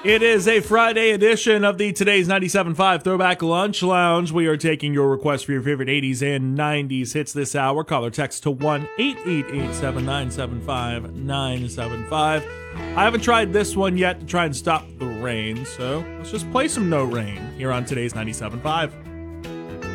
It is a Friday edition of the Today's 97.5 Throwback Lunch Lounge. We are taking your requests for your favorite 80s and 90s hits this hour. Call or text to 1-888-7975-975. I haven't tried this one yet to try and stop the rain, so let's just play some No Rain here on Today's 97.5.